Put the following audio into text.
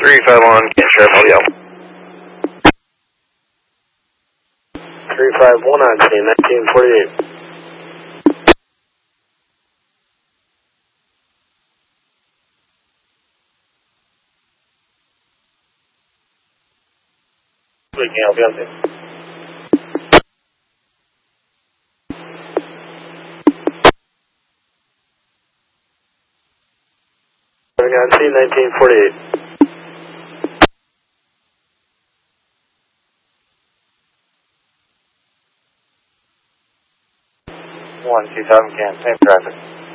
351, can't share LDL. 351 on scene, 1948. Speaking, I'll be on scene. On scene, 1948. 127, can same traffic.